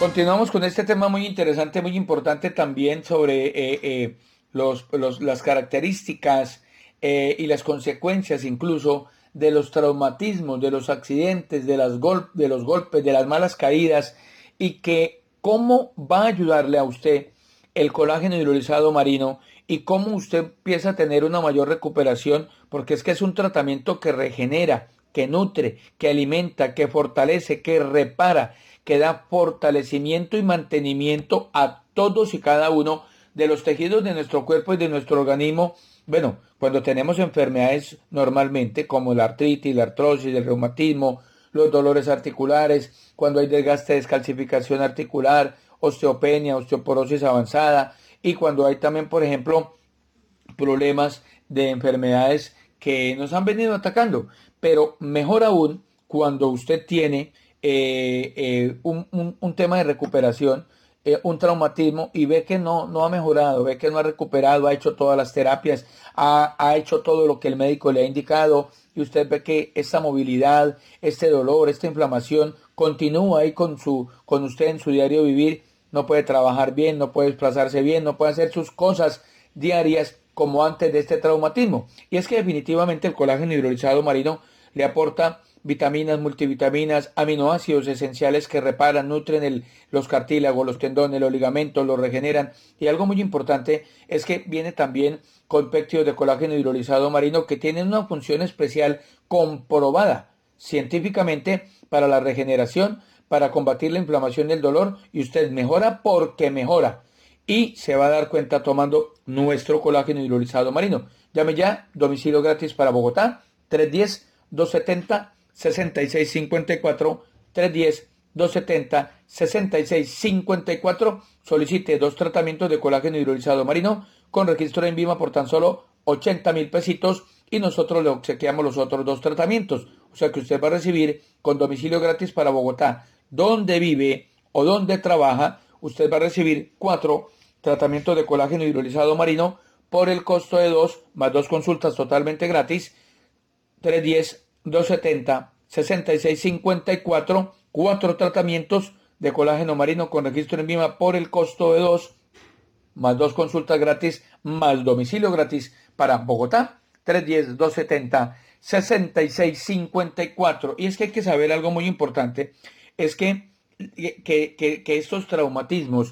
Continuamos con este tema muy interesante, muy importante también sobre las características y las consecuencias incluso de los traumatismos, de los accidentes, de los golpes, de las malas caídas y que cómo va a ayudarle a usted el colágeno hidrolizado marino y cómo usted empieza a tener una mayor recuperación, porque es que es un tratamiento que regenera, que nutre, que alimenta, que fortalece, que repara, que da fortalecimiento y mantenimiento a todos y cada uno de los tejidos de nuestro cuerpo y de nuestro organismo. Bueno, cuando tenemos enfermedades normalmente, como la artritis, la artrosis, el reumatismo, los dolores articulares, cuando hay desgaste, descalcificación articular, osteopenia, osteoporosis avanzada, y cuando hay también, por ejemplo, problemas de enfermedades que nos han venido atacando. Pero mejor aún cuando usted tiene un tema de recuperación, un traumatismo y ve que no ha mejorado, ve que no ha recuperado, ha hecho todas las terapias, ha hecho todo lo que el médico le ha indicado y usted ve que esta movilidad, este dolor, esta inflamación continúa ahí con usted en su diario vivir, no puede trabajar bien, no puede desplazarse bien, no puede hacer sus cosas diarias como antes de este traumatismo. Y es que definitivamente el colágeno hidrolizado marino le aporta vitaminas, multivitaminas, aminoácidos esenciales que reparan, nutren los cartílagos, los tendones, los ligamentos, los regeneran. Y algo muy importante es que viene también con péptidos de colágeno hidrolizado marino que tienen una función especial comprobada científicamente para la regeneración, para combatir la inflamación del dolor y usted mejora porque mejora y se va a dar cuenta tomando nuestro colágeno hidrolizado marino. Llame ya, domicilio gratis para Bogotá, 310-270-6654, 310-270-6654. Solicite dos tratamientos de colágeno hidrolizado marino con registro en Vima por tan solo 80.000 pesitos y nosotros le obsequiamos los otros dos tratamientos. O sea que usted va a recibir con domicilio gratis para Bogotá, donde vive o donde trabaja, usted va a recibir 4 tratamientos de colágeno hidrolizado marino por el costo de dos, más dos consultas totalmente gratis, 310-270-6654, 4 tratamientos de colágeno marino con registro en Vima por el costo de dos, más dos consultas gratis, más domicilio gratis para Bogotá, 310-270-6654. Y es que hay que saber algo muy importante, es que estos traumatismos